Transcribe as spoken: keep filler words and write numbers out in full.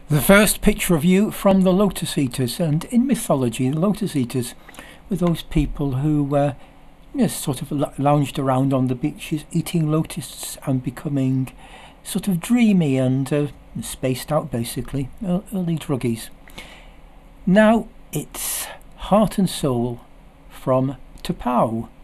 The first picture of you from the Lotus Eaters, and in mythology the Lotus Eaters were those people who uh, you know, sort of lounged around on the beaches eating locusts and becoming sort of dreamy and uh, spaced out, basically, early druggies. Now it's Heart and Soul from T'Pau.